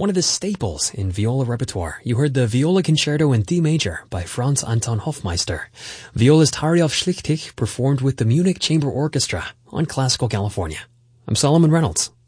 one of the staples in viola repertoire. You heard the Viola Concerto in D major by Franz Anton Hofmeister. Violist Harry-Ov Schlichting performed with the Munich Chamber Orchestra on Classical California. I'm Solomon Reynolds.